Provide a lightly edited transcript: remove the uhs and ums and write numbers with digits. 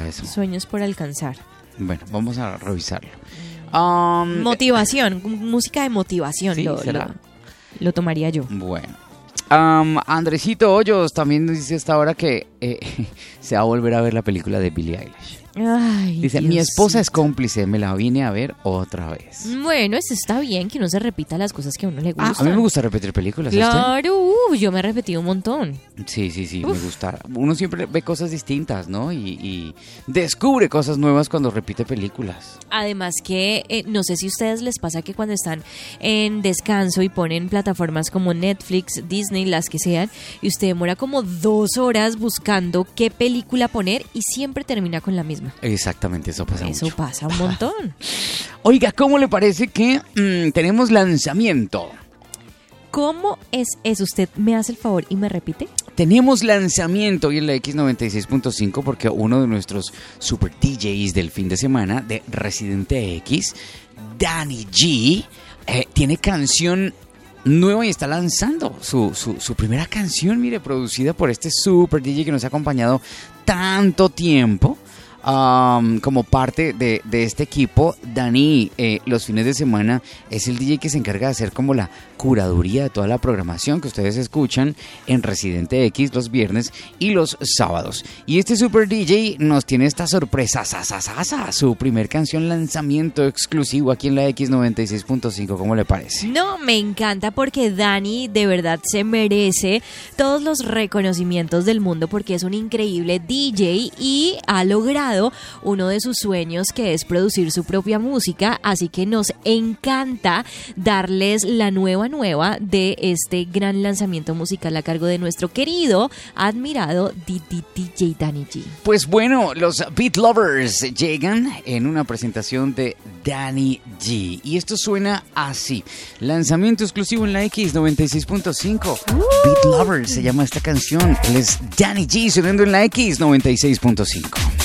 eso? Sueños por alcanzar. Bueno, vamos a revisarlo. Motivación, música de motivación. ¿Sí? ¿Será? Lo tomaría yo. Bueno. Andresito Hoyos también dice hasta ahora que se va a volver a ver la película de Billie Eilish. Ay, dice, Diosito. mi esposa es cómplice, me la vine a ver otra vez. Bueno, eso está bien, que uno se repita las cosas que a uno le gustan. A mí me gusta repetir películas. Claro, yo me he repetido un montón. Sí, me gusta. Uno siempre ve cosas distintas, ¿no? Y descubre cosas nuevas cuando repite películas. Además que, no sé si a ustedes les pasa que cuando están en descanso y ponen plataformas como Netflix, Disney, las que sean, y usted demora como 2 horas buscando qué película poner y siempre termina con la misma. Exactamente, eso pasa mucho. Eso pasa un montón. Oiga, ¿cómo le parece que tenemos lanzamiento? ¿Cómo es eso? ¿Usted me hace el favor y me repite? Tenemos lanzamiento hoy en la X96.5 porque uno de nuestros super DJs del fin de semana de Residente X, Danny G, tiene canción nueva y está lanzando su primera canción, mire, producida por este super DJ que nos ha acompañado tanto tiempo. Como parte de este equipo, Dani, los fines de semana es el DJ que se encarga de hacer como la curaduría de toda la programación que ustedes escuchan en Residente X los viernes y los sábados. Y este super DJ nos tiene esta sorpresa, su primer canción lanzamiento exclusivo aquí en la X96.5, ¿cómo le parece? No, me encanta porque Dani de verdad se merece todos los reconocimientos del mundo porque es un increíble DJ y ha logrado uno de sus sueños, que es producir su propia música, así que nos encanta darles la nueva de este gran lanzamiento musical a cargo de nuestro querido, admirado DJ Danny G. Pues bueno, los Beat Lovers llegan en una presentación de Danny G y esto suena así, lanzamiento exclusivo en la X96.5. Beat Lovers se llama esta canción, él es Danny G sonando en la X96.5.